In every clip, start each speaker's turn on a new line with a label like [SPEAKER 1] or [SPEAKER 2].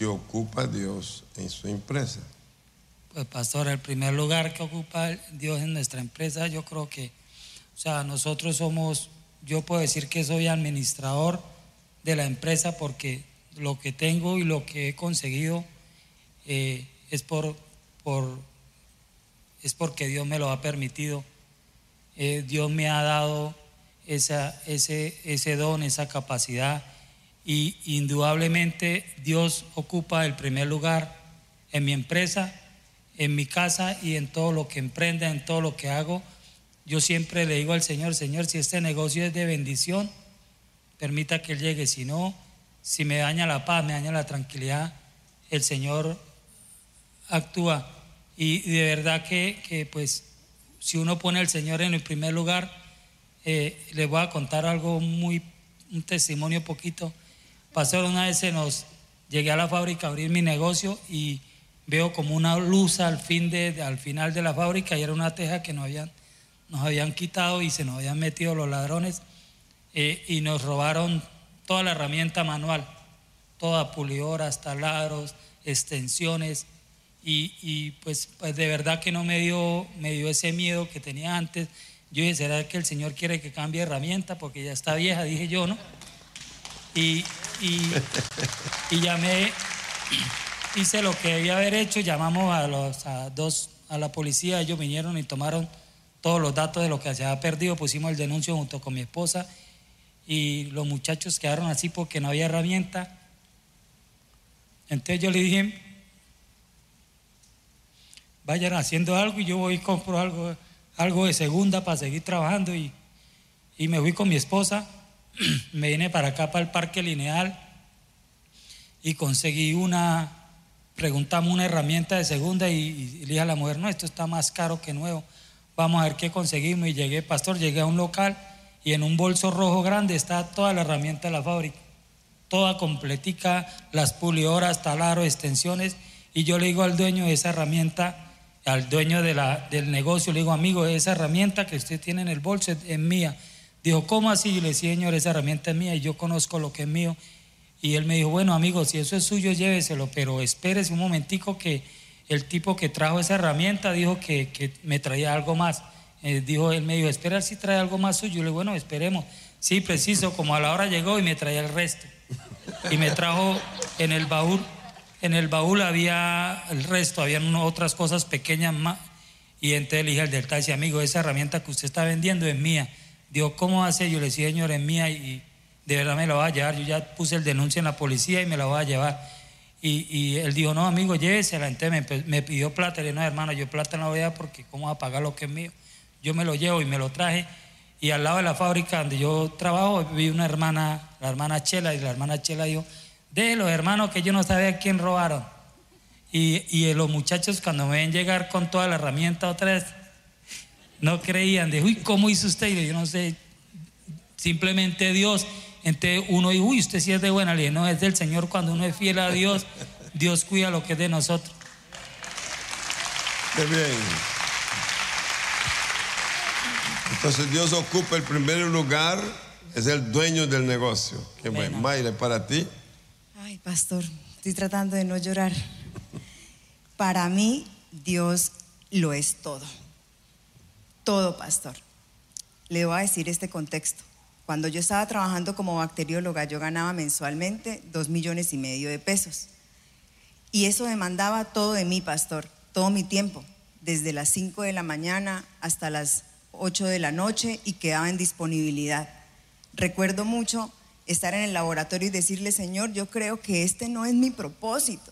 [SPEAKER 1] que ocupa Dios en su empresa?
[SPEAKER 2] Pues pastor, el primer lugar que ocupa Dios en nuestra empresa, yo creo que, o sea, nosotros somos, yo puedo decir que soy administrador de la empresa porque lo que tengo y lo que he conseguido es porque Dios me lo ha permitido. Dios me ha dado ese don, esa capacidad, y indudablemente Dios ocupa el primer lugar en mi empresa, en mi casa y en todo lo que emprenda, en todo lo que hago. Yo siempre le digo al Señor, Señor, si este negocio es de bendición, permita que Él llegue. Si no, si me daña la paz, me daña la tranquilidad, el Señor actúa. Y de verdad que pues si uno pone al Señor en el primer lugar, les voy a contar algo un testimonio poquito. Pastor, una vez llegué a la fábrica a abrir mi negocio y veo como una luz al final de la fábrica, y era una teja que nos habían quitado y se nos habían metido los ladrones, y nos robaron toda la herramienta manual, toda, pulidoras, taladros, extensiones, y pues de verdad que no me dio ese miedo que tenía antes. Yo dije, ¿será que el Señor quiere que cambie herramienta? Porque ya está vieja, dije yo, ¿no? Y llamé, hice lo que debía haber hecho, llamamos a la policía, ellos vinieron y tomaron todos los datos de lo que se había perdido, pusimos el denuncio junto con mi esposa, y los muchachos quedaron así porque no había herramienta. Entonces yo le dije, vayan haciendo algo y yo voy y compro algo de segunda para seguir trabajando, y me fui con mi esposa. Me vine para acá, para el Parque Lineal, y conseguí preguntamos una herramienta de segunda, y le dije a la mujer, no, esto está más caro que nuevo, vamos a ver qué conseguimos. Y llegué a un local, y en un bolso rojo grande está toda la herramienta de la fábrica, toda completica, las pulidoras, taladros, extensiones. Y yo le digo al dueño de esa herramienta, al dueño del negocio, le digo, amigo, esa herramienta que usted tiene en el bolso es mía. Dijo, ¿cómo así? Y le decía, señor, esa herramienta es mía y yo conozco lo que es mío. Y él me dijo, bueno, amigo, si eso es suyo, lléveselo, pero espérese un momentico, que el tipo que trajo esa herramienta dijo que me traía algo más. Él me dijo, espera si trae algo más suyo. Yo le digo, bueno, esperemos. Sí, preciso, como a la hora llegó y me traía el resto. Y me trajo en el baúl había el resto, habían otras cosas pequeñas más. Y entonces le dije al del taxi, amigo, esa herramienta que usted está vendiendo es mía. Dijo, ¿cómo hace? Yo le decía, señor, es mía y de verdad me la voy a llevar. Yo ya puse el denuncio en la policía y me la voy a llevar. Y él dijo, no, amigo, llévesela. Entonces me pidió plata. Le dije, no, hermano, yo plata no voy a dar porque ¿cómo voy a pagar lo que es mío? Yo me lo llevo, y me lo traje. Y al lado de la fábrica donde yo trabajo vi una hermana, la hermana Chela, y la hermana Chela dijo, déjelo, hermano, que yo no sabía a quién robaron. Y los muchachos, cuando me ven llegar con toda la herramienta otra vez, no creían. Dijo, uy, ¿cómo hizo usted? Y yo no sé, simplemente Dios. Entonces uno dice, uy, usted sí es de buena. Le dije, no, es del Señor. Cuando uno es fiel a Dios, Dios cuida lo que es de nosotros.
[SPEAKER 1] Qué bien. Entonces Dios ocupa el primer lugar, es el dueño del negocio. Qué bueno. Mayra, para ti.
[SPEAKER 3] Ay, pastor, estoy tratando de no llorar. Para mí, Dios lo es todo. Todo, pastor. Le voy a decir este contexto. Cuando yo estaba trabajando como bacterióloga, yo ganaba mensualmente 2,5 millones de pesos. Y eso demandaba todo de mí, pastor, todo mi tiempo, desde las 5 de la mañana hasta las 8 de la noche, y quedaba en disponibilidad. Recuerdo mucho estar en el laboratorio y decirle, Señor, yo creo que este no es mi propósito.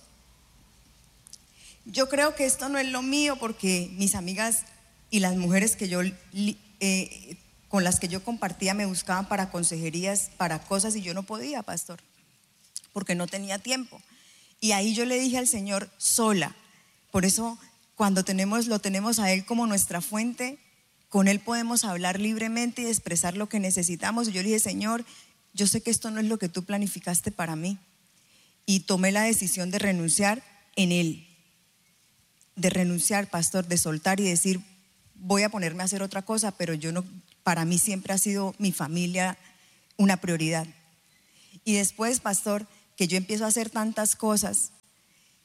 [SPEAKER 3] Yo creo que esto no es lo mío, porque mis amigas y las mujeres con las que yo compartía me buscaban para consejerías, para cosas, y yo no podía, pastor, porque no tenía tiempo. Y ahí yo le dije al Señor, sola. Por eso cuando lo tenemos a Él como nuestra fuente, con Él podemos hablar libremente y expresar lo que necesitamos. Y yo le dije, Señor, yo sé que esto no es lo que tú planificaste para mí. Y tomé la decisión de renunciar en Él. De renunciar, pastor, de soltar y decir, voy a ponerme a hacer otra cosa, pero para mí siempre ha sido mi familia una prioridad. Y después, pastor, que yo empiezo a hacer tantas cosas,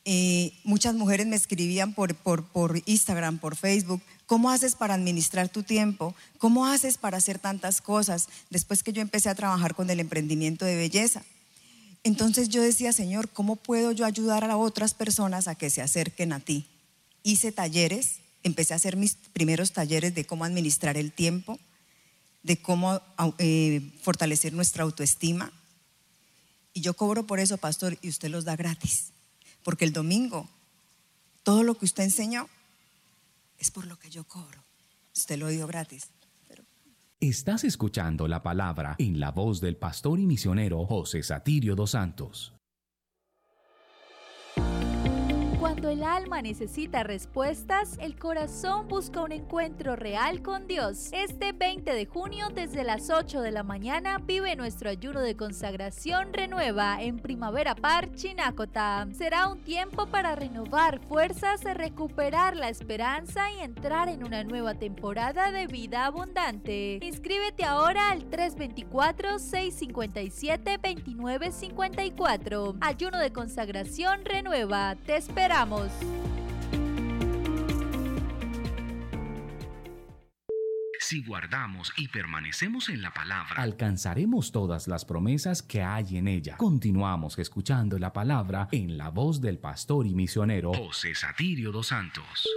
[SPEAKER 3] muchas mujeres me escribían por Instagram, por Facebook: ¿cómo haces para administrar tu tiempo? ¿Cómo haces para hacer tantas cosas? Después que yo empecé a trabajar con el emprendimiento de belleza. Entonces yo decía: Señor, ¿cómo puedo yo ayudar a otras personas a que se acerquen a ti? Hice talleres, empecé a hacer mis primeros talleres de cómo administrar el tiempo, de cómo fortalecer nuestra autoestima. Y yo cobro por eso, pastor, y usted los da gratis. Porque el domingo, todo lo que usted enseñó es por lo que yo cobro. Usted lo dio gratis.
[SPEAKER 4] Estás escuchando la palabra en la voz del pastor y misionero José Satirio dos Santos.
[SPEAKER 5] Cuando el alma necesita respuestas, el corazón busca un encuentro real con Dios. Este 20 de junio, desde las 8 de la mañana, vive nuestro ayuno de consagración Renueva en Primavera Park, Chinacota. Será un tiempo para renovar fuerzas, recuperar la esperanza y entrar en una nueva temporada de vida abundante. Inscríbete ahora al 324-657-2954. Ayuno de consagración Renueva. Te esperamos.
[SPEAKER 4] Si guardamos y permanecemos en la palabra, alcanzaremos todas las promesas que hay en ella. Continuamos escuchando la palabra en la voz del pastor y misionero José Satirio dos Santos.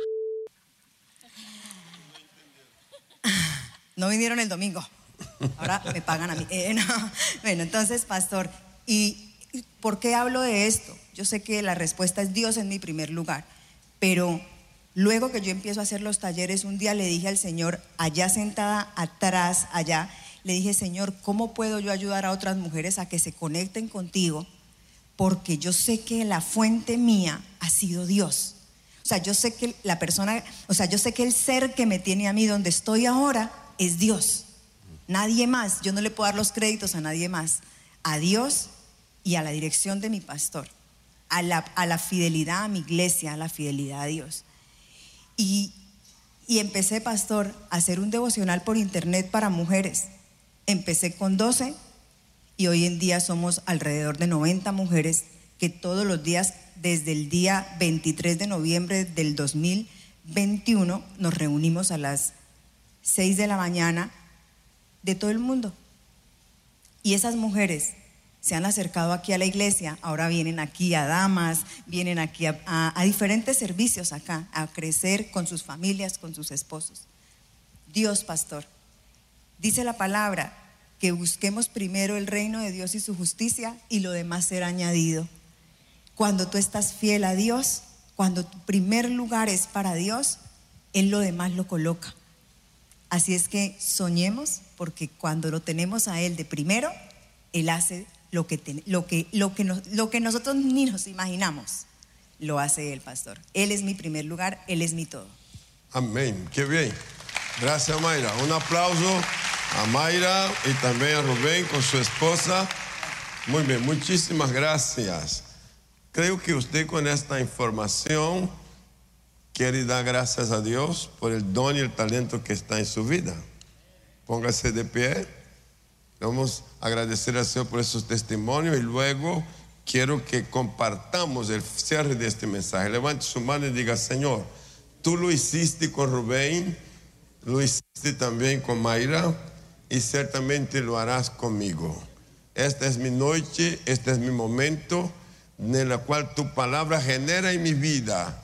[SPEAKER 3] No vinieron el domingo, ahora me pagan a mí. No. Bueno, entonces, pastor, ¿y por qué hablo de esto? Yo sé que la respuesta es Dios en mi primer lugar, pero luego que yo empiezo a hacer los talleres, un día le dije al Señor, allá sentada atrás, allá, le dije: Señor, ¿cómo puedo yo ayudar a otras mujeres a que se conecten contigo? Porque yo sé que la fuente mía ha sido Dios. O sea, yo sé que la persona, yo sé que el ser que me tiene a mí donde estoy ahora es Dios. Nadie más. Yo no le puedo dar los créditos a nadie más. A Dios y a la dirección de mi pastor, a la fidelidad a mi iglesia, a la fidelidad a Dios. Y empecé, pastor, a hacer un devocional por internet para mujeres. Empecé con 12 y hoy en día somos alrededor de 90 mujeres que todos los días, desde el día 23 de noviembre del 2021, nos reunimos a las 6 de la mañana de todo el mundo. Y esas mujeres se han acercado aquí a la iglesia, ahora vienen aquí a damas, vienen aquí a diferentes servicios acá, a crecer con sus familias, con sus esposos. Dios, pastor, dice la palabra que busquemos primero el reino de Dios y su justicia, y lo demás será añadido. Cuando tú estás fiel a Dios, cuando tu primer lugar es para Dios, Él lo demás lo coloca. Así es que soñemos, porque cuando lo tenemos a Él de primero, Él hace lo que nosotros ni nos imaginamos. Lo hace Él, pastor. Él es mi primer lugar, Él es mi todo.
[SPEAKER 1] Amén, qué bien. Gracias, Mayra. Un aplauso a Mayra y también a Rubén con su esposa. Muy bien, muchísimas gracias. Creo que usted con esta información quiere dar gracias a Dios por el don y el talento que está en su vida. Póngase de pie. Vamos a agradecer al Señor por esos testimonios y luego quiero que compartamos el cierre de este mensaje. Levante su mano y diga: Señor, tú lo hiciste con Rubén, lo hiciste también con Mayra y ciertamente lo harás conmigo. Esta es mi noche, este es mi momento en la cual tu palabra genera en mi vida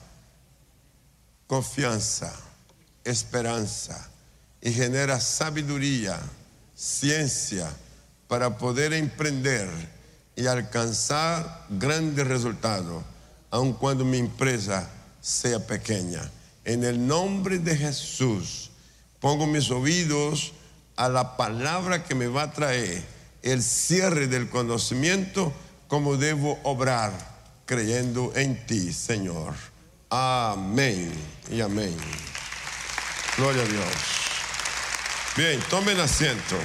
[SPEAKER 1] confianza, esperanza y genera sabiduría, ciencia para poder emprender y alcanzar grandes resultados, aun cuando mi empresa sea pequeña. En el nombre de Jesús, pongo mis oídos a la palabra que me va a traer el cierre del conocimiento, como debo obrar creyendo en ti, Señor. Amén y amén. Gloria a Dios. Bien, tomen asiento.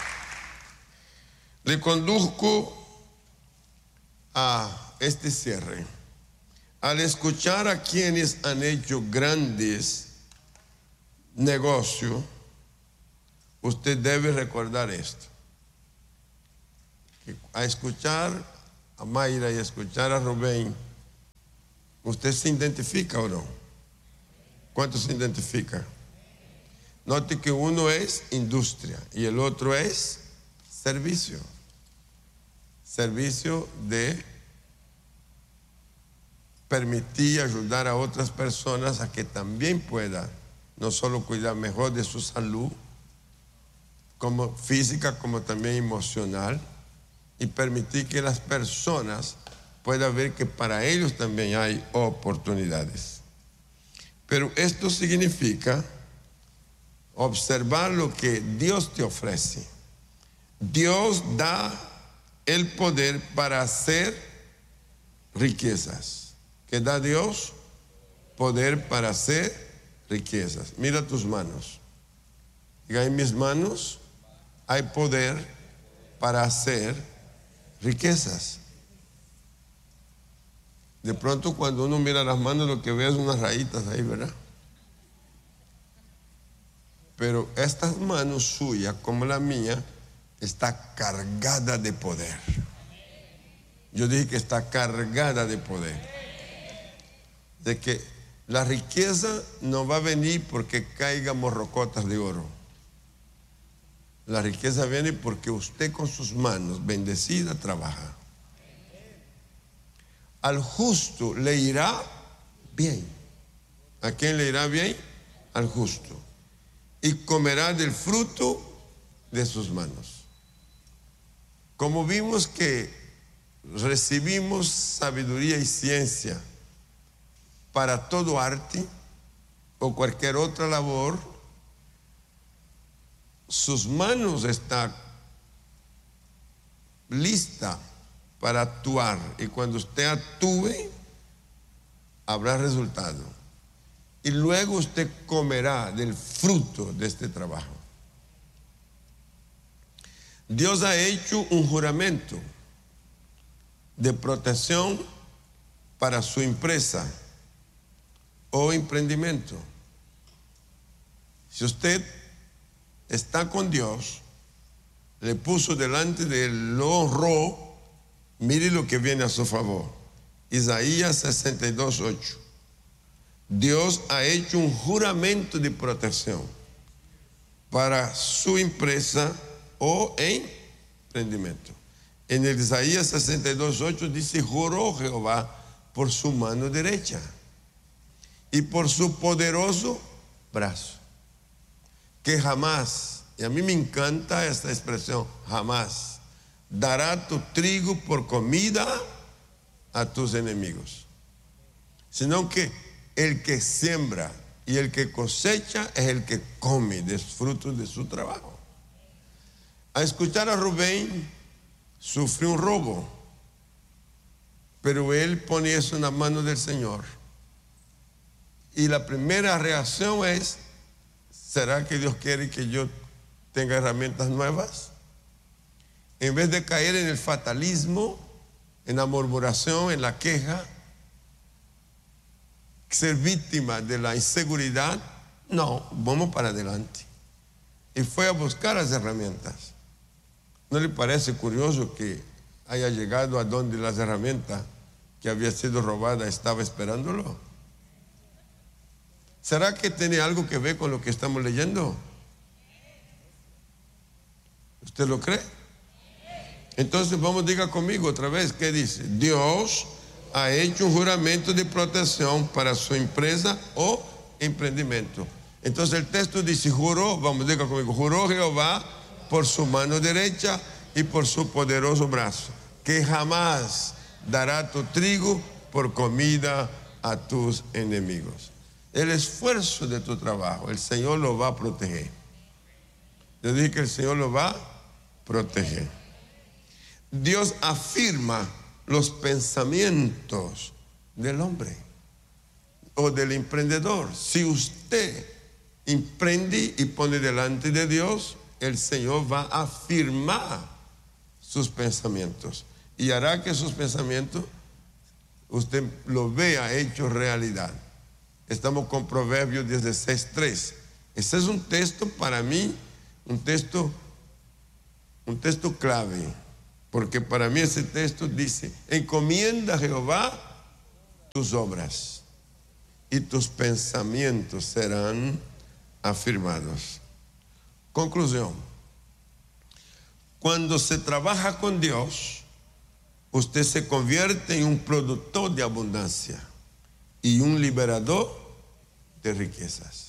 [SPEAKER 1] Le conduzco a este cierre. Al escuchar a quienes han hecho grandes negocios, usted debe recordar esto. Que a escuchar a Mayra y a escuchar a Rubén, ¿Usted se identifica o no? ¿Cuánto se identifica? Note que uno es industria y el otro es servicio. Servicio de permitir ayudar a otras personas a que también puedan no solo cuidar mejor de su salud, como física como también emocional, y permitir que las personas puedan ver que para ellos también hay oportunidades. Pero esto significa observar lo que Dios te ofrece. Dios da el poder para hacer riquezas. ¿Qué da Dios? Poder para hacer riquezas. Mira tus manos. Diga, en mis manos hay poder para hacer riquezas. De pronto cuando uno mira las manos lo que ve es unas rayitas ahí, ¿verdad? Pero estas manos suyas, como la mía, está cargada de poder. Yo dije que está cargada de poder. De que la riqueza no va a venir porque caigan morrocotas de oro. La riqueza viene porque usted con sus manos bendecidas trabaja. Al justo le irá bien. ¿A quién le irá bien? Al justo. Y comerá del fruto de sus manos. Como vimos que recibimos sabiduría y ciencia para todo arte o cualquier otra labor, sus manos están listas para actuar, y cuando usted actúe habrá resultado, y luego usted comerá del fruto de este trabajo. Dios ha hecho un juramento de protección para su empresa o emprendimiento. Si usted está con Dios, le puso delante del oro, mire lo que viene a su favor. Isaías 62:8. Dios ha hecho un juramento de protección para su empresa o emprendimiento. En el Isaías 62:8 dice: juró Jehová por su mano derecha y por su poderoso brazo, que jamás, y a mí me encanta esta expresión, jamás dará tu trigo por comida a tus enemigos, sino que el que siembra y el que cosecha es el que come de los frutos de su trabajo. A escuchar a Rubén, sufrió un robo, pero él pone eso en la mano del Señor, y la primera reacción es: ¿será que Dios quiere que yo tenga herramientas nuevas? En vez de caer en el fatalismo, en la murmuración, en la queja, ser víctima de la inseguridad, no, vamos para adelante. Y fue a buscar las herramientas. ¿No le parece curioso que haya llegado a donde las herramientas que había sido robada estaba esperándolo? ¿Será que tiene algo que ver con lo que estamos leyendo? ¿Usted lo cree? Entonces vamos, diga conmigo otra vez, ¿qué dice? Dios ha hecho un juramento de protección para su empresa o emprendimiento. Entonces el texto dice: juró, vamos, diga conmigo, juró Jehová por su mano derecha y por su poderoso brazo, que jamás dará tu trigo por comida a tus enemigos. El esfuerzo de tu trabajo, el Señor lo va a proteger. Yo dije que el Señor lo va a proteger. Dios afirma los pensamientos del hombre o del emprendedor. Si usted emprende y pone delante de Dios, el Señor va a afirmar sus pensamientos y hará que sus pensamientos usted lo vea hecho realidad. Estamos con Proverbios 16:3. Ese es un texto para mí, un texto clave, porque para mí ese texto dice: encomienda a Jehová tus obras y tus pensamientos serán afirmados. Conclusión. Cuando se trabaja con Dios, usted se convierte en un productor de abundancia y un liberador de riquezas.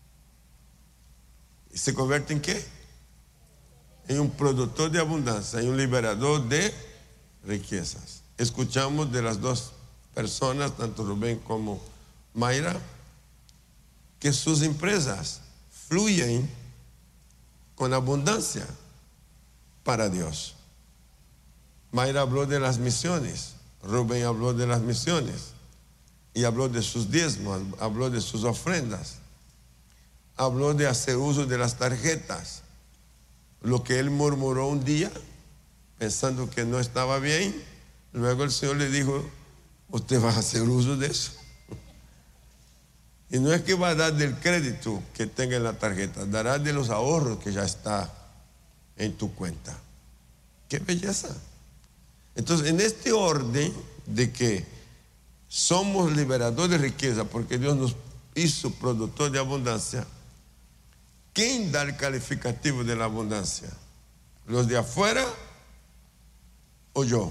[SPEAKER 1] ¿Y se convierte en qué? En un productor de abundancia y un liberador de riquezas. Escuchamos de las dos personas, tanto Rubén como Mayra, que sus empresas fluyen con abundancia para Dios. Mayra habló de las misiones, Rubén habló de las misiones y habló de sus diezmos, habló de sus ofrendas, habló de hacer uso de las tarjetas. Lo que él murmuró un día, pensando que no estaba bien, luego el Señor le dijo, usted va a hacer uso de eso. Y no es que va a dar del crédito que tenga en la tarjeta, dará de los ahorros que ya está en tu cuenta. ¡Qué belleza! Entonces, en este orden de que somos liberadores de riqueza, porque Dios nos hizo productor de abundancia, ¿quién da el calificativo de la abundancia? ¿Los de afuera o yo?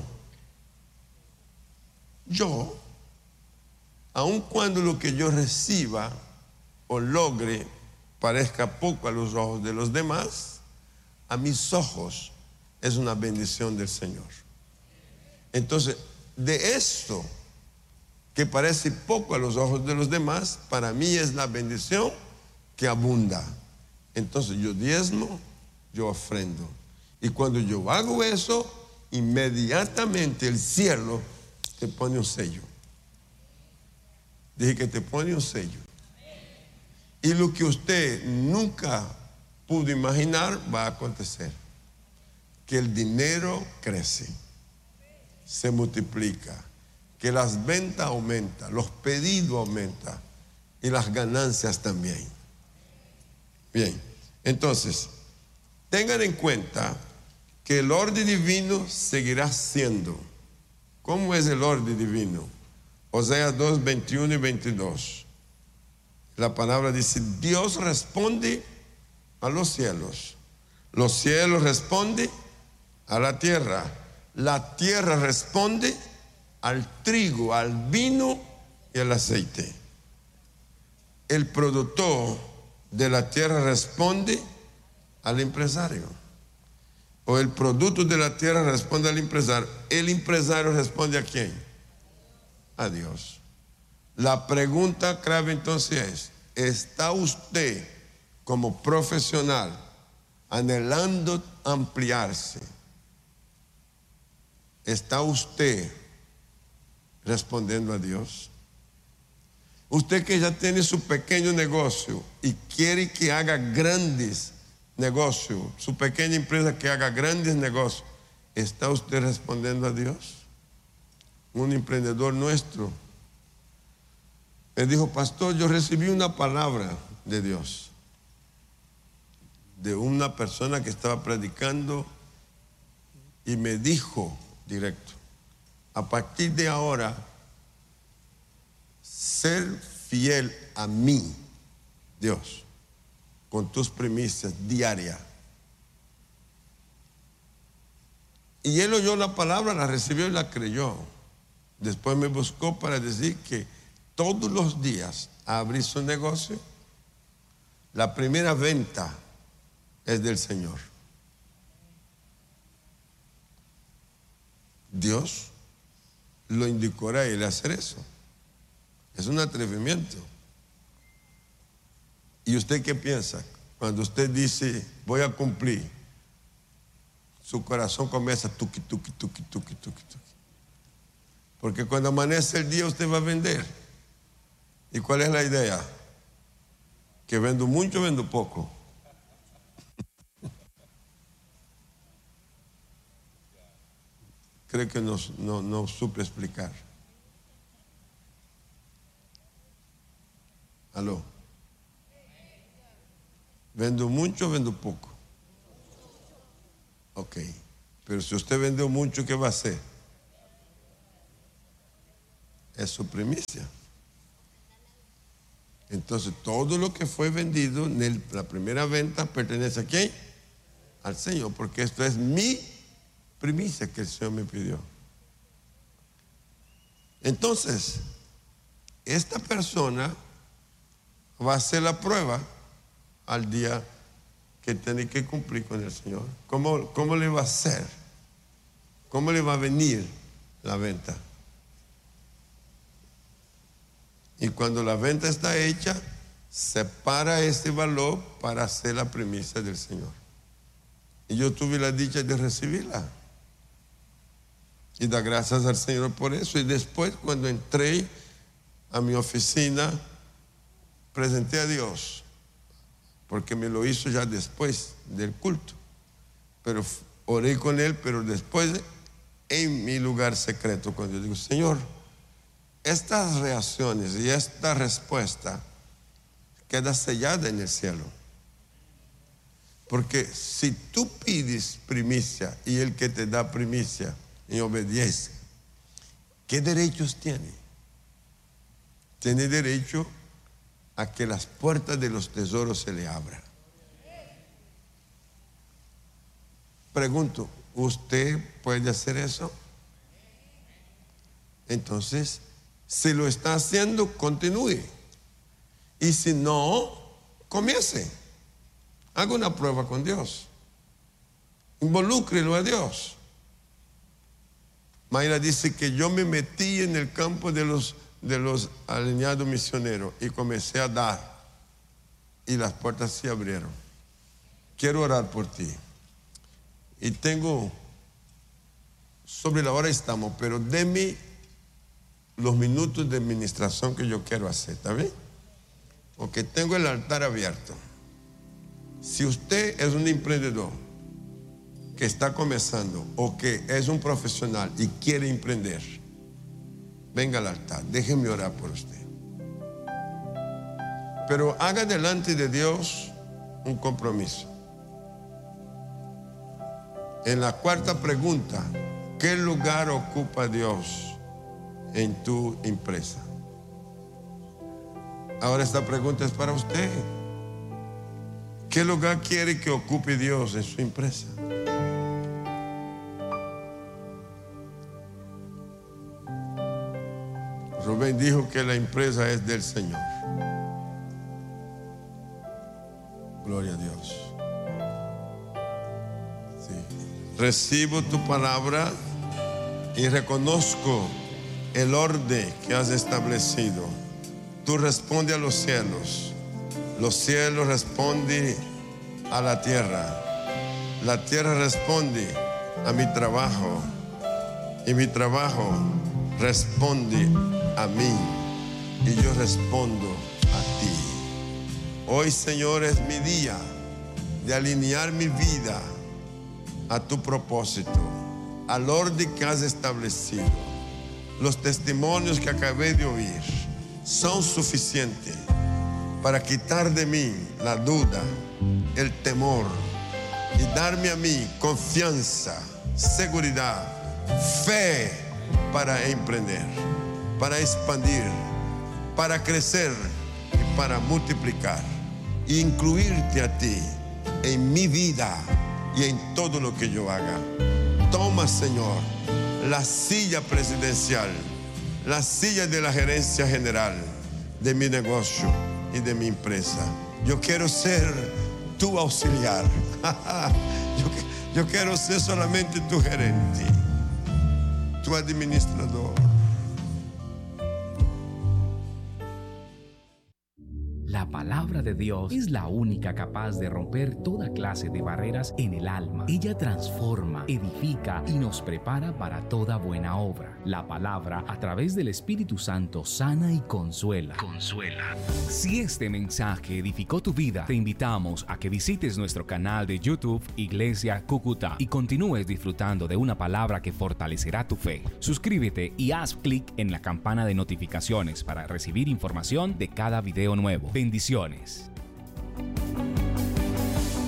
[SPEAKER 1] Yo, aun cuando lo que yo reciba o logre parezca poco a los ojos de los demás, a mis ojos es una bendición del Señor. Entonces, de esto que parece poco a los ojos de los demás, para mí es la bendición que abunda. Entonces yo diezmo, yo ofrendo. Y cuando yo hago eso, inmediatamente el cielo te pone un sello. Dije que te pone un sello. Y lo que usted nunca pudo imaginar va a acontecer. Que el dinero crece, se multiplica, que las ventas aumentan, los pedidos aumentan y las ganancias también. Bien, entonces, tengan en cuenta que el orden divino seguirá siendo. ¿Cómo es el orden divino? Oseas 2, 21 y 22. La palabra dice, Dios responde a los cielos responden a la tierra responde al trigo, al vino y al aceite. El productor de la tierra responde al empresario, o el producto de la tierra responde al empresario. El empresario responde ¿a quién? A Dios. La pregunta clave entonces es, ¿está usted como profesional anhelando ampliarse? ¿Está usted respondiendo a Dios? Usted que ya tiene su pequeño negocio y quiere que haga grandes negocios, su pequeña empresa que haga grandes negocios, ¿está usted respondiendo a Dios? Un emprendedor nuestro me dijo, pastor, yo recibí una palabra de Dios, de una persona que estaba predicando, y me dijo directo, a partir de ahora, ser fiel a mí, Dios, con tus primicias diarias. Y él oyó la palabra, la recibió y la creyó. Después me buscó para decir que todos los días abrí su negocio. La primera venta es del Señor. Dios lo indicó a él hacer eso. Es un atrevimiento. ¿Y usted qué piensa? Cuando usted dice, voy a cumplir, su corazón comienza tuqui, tuqui, tuqui, tuqui, tuqui, tuqui. Porque cuando amanece el día usted va a vender. ¿Y cuál es la idea? Que vendo mucho, vendo poco. Creo que no supe explicar. ¿Aló? ¿Vendo mucho o vendo poco? Ok. Pero si usted vende mucho, ¿qué va a hacer? es su primicia. Entonces todo lo que fue vendido en la primera venta pertenece a ¿quién? Al Señor, porque esto es mi primicia que el Señor me pidió. Entonces, esta persona va a hacer la prueba al día que tiene que cumplir con el Señor. ¿Cómo le va a hacer? ¿Cómo le va a venir la venta? Y cuando la venta está hecha, separa ese valor para hacer la primicia del Señor. Y yo tuve la dicha de recibirla. Y da gracias al Señor por eso. Y después, cuando entré a mi oficina, presenté a Dios, porque me lo hizo ya después del culto. Pero oré con Él, pero después en mi lugar secreto, cuando yo digo, Señor, estas reacciones y esta respuesta queda sellada en el cielo. Porque si tú pides primicia y el que te da primicia y obedece, ¿qué derechos tiene? Tiene derecho a que las puertas de los tesoros se le abran. Pregunto, ¿usted puede hacer eso? Entonces, si lo está haciendo, continúe. Y si no, comience. Haga una prueba con Dios. Involúcrelo a Dios. Mayra dice que yo me metí en el campo de los alineados misioneros y comencé a dar. Y las puertas se abrieron. Quiero orar por ti. Y tengo, sobre la hora estamos, pero deme los minutos de administración que yo quiero hacer, ¿está bien? Porque tengo el altar abierto. Si usted es un emprendedor que está comenzando o que es un profesional y quiere emprender, venga al altar, déjeme orar por usted. Pero haga delante de Dios un compromiso. En la cuarta pregunta, ¿qué lugar ocupa Dios en tu empresa? Ahora esta pregunta es para usted. ¿Qué lugar quiere que ocupe Dios en su empresa? Rubén dijo que la empresa es del Señor. Gloria a Dios. Sí. Recibo tu palabra y reconozco el orden que has establecido. Tú respondes a los cielos responden a la tierra responde a mi trabajo y mi trabajo responde a mí y yo respondo a ti. Hoy, Señor, es mi día de alinear mi vida a tu propósito, al orden que has establecido. Los testimonios que acabé de oír son suficientes para quitar de mí la duda, el temor y darme a mí confianza, seguridad, fe para emprender, para expandir, para crecer y para multiplicar e incluirte a ti en mi vida y en todo lo que yo haga. Toma, Señor, la silla presidencial, la silla de la gerencia general de mi negocio y de mi empresa. Yo quiero ser tu auxiliar. Yo quiero ser solamente tu gerente, tu administrador.
[SPEAKER 4] La palabra de Dios es la única capaz de romper toda clase de barreras en el alma. Ella transforma, edifica y nos prepara para toda buena obra. La palabra, a través del Espíritu Santo, sana y consuela. Si este mensaje edificó tu vida, te invitamos a que visites nuestro canal de YouTube Iglesia Cúcuta y continúes disfrutando de una palabra que fortalecerá tu fe. Suscríbete y haz clic en la campana de notificaciones para recibir información de cada video nuevo. Bendiciones.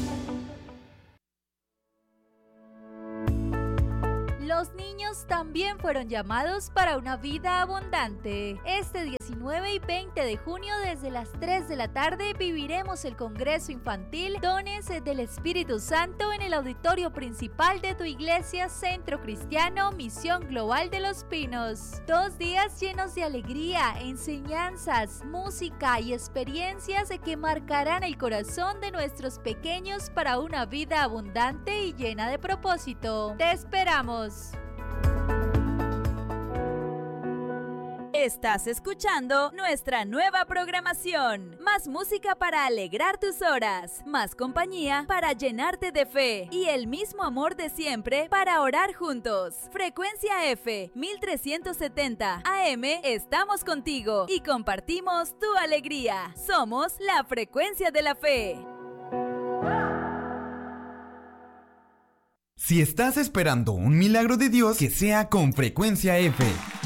[SPEAKER 5] Los niños también también fueron llamados para una vida abundante. Este 19 y 20 de junio desde las 3 de la tarde viviremos el Congreso Infantil Dones del Espíritu Santo en el auditorio principal de tu iglesia Centro Cristiano Misión Global de Los Pinos. 2 días llenos de alegría, enseñanzas, música y experiencias que marcarán el corazón de nuestros pequeños para una vida abundante y llena de propósito. ¡Te esperamos!
[SPEAKER 6] Estás escuchando nuestra nueva programación. Más música para alegrar tus horas, más compañía para llenarte de fe y el mismo amor de siempre para orar juntos. Frecuencia F 1370 AM, estamos contigo y compartimos tu alegría. Somos la Frecuencia de la Fe.
[SPEAKER 7] Si estás esperando un milagro de Dios, que sea con Frecuencia F.